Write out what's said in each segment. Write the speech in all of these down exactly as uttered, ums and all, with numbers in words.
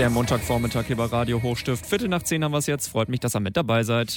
Der Montagvormittag hier bei Radio Hochstift. Viertel nach zehn haben wir es jetzt. Freut mich, dass ihr mit dabei seid.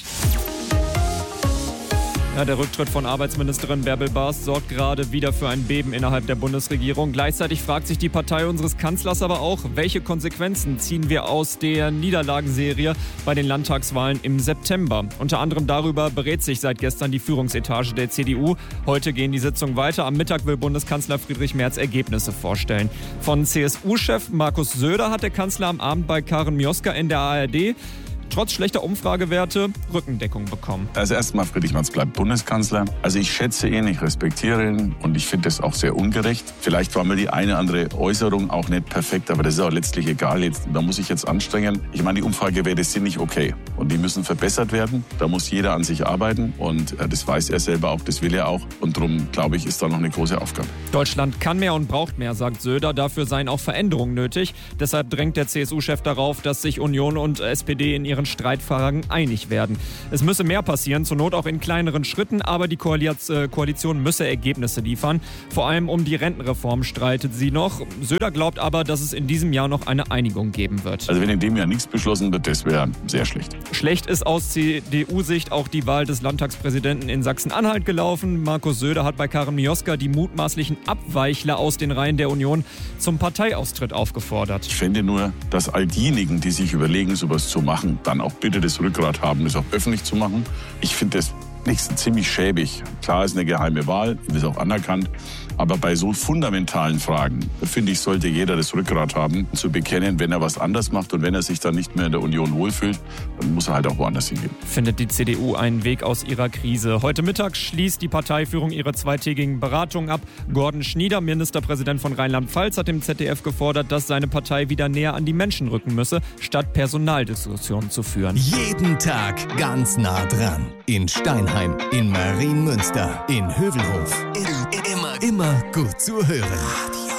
Ja, der Rücktritt von Arbeitsministerin Bärbel Bas sorgt gerade wieder für ein Beben innerhalb der Bundesregierung. Gleichzeitig fragt sich die Partei unseres Kanzlers aber auch, welche Konsequenzen ziehen wir aus der Niederlagenserie bei den Landtagswahlen im September. Unter anderem darüber berät sich seit gestern die Führungsetage der C D U. Heute gehen die Sitzungen weiter. Am Mittag will Bundeskanzler Friedrich Merz Ergebnisse vorstellen. Von C S U-Chef Markus Söder hat der Kanzler am Abend bei Karin Mioska in der A R D trotz schlechter Umfragewerte Rückendeckung bekommen. Also erstmal, Friedrich Merz bleibt Bundeskanzler. Also ich schätze ihn, ich respektiere ihn und ich finde das auch sehr ungerecht. Vielleicht war mir die eine andere Äußerung auch nicht perfekt, aber das ist auch letztlich egal. Jetzt, da muss ich jetzt anstrengen. Ich meine, die Umfragewerte sind nicht okay und die müssen verbessert werden. Da muss jeder an sich arbeiten und äh, das weiß er selber auch, das will er auch. Und darum, glaube ich, ist da noch eine große Aufgabe. Deutschland kann mehr und braucht mehr, sagt Söder. Dafür seien auch Veränderungen nötig. Deshalb drängt der C S U-Chef darauf, dass sich Union und S P D in ihren Streitfragen einig werden. Es müsse mehr passieren, zur Not auch in kleineren Schritten, aber die Koalition müsse Ergebnisse liefern. Vor allem um die Rentenreform streitet sie noch. Söder glaubt aber, dass es in diesem Jahr noch eine Einigung geben wird. Also wenn in dem Jahr nichts beschlossen wird, das wäre sehr schlecht. Schlecht ist aus C D U-Sicht auch die Wahl des Landtagspräsidenten in Sachsen-Anhalt gelaufen. Markus Söder hat bei Karin Mioska die mutmaßlichen Abweichler aus den Reihen der Union zum Parteiaustritt aufgefordert. Ich fände nur, dass all diejenigen, die sich überlegen, sowas zu machen, dann auch bitte das Rückgrat haben, das auch öffentlich zu machen. Ich finde das nächsten ziemlich schäbig. Klar ist eine geheime Wahl, das ist auch anerkannt. Aber bei so fundamentalen Fragen, finde ich, sollte jeder das Rückgrat haben, zu bekennen, wenn er was anders macht und wenn er sich dann nicht mehr in der Union wohlfühlt, dann muss er halt auch woanders hingehen. Findet die C D U einen Weg aus ihrer Krise. Heute Mittag schließt die Parteiführung ihre zweitägigen Beratungen ab. Gordon Schnieder, Ministerpräsident von Rheinland-Pfalz, hat dem Z D F gefordert, dass seine Partei wieder näher an die Menschen rücken müsse, statt Personaldiskussionen zu führen. Jeden Tag ganz nah dran. In Steinheim, in Marienmünster, in Hövelhof. Immer, immer gut zu hören.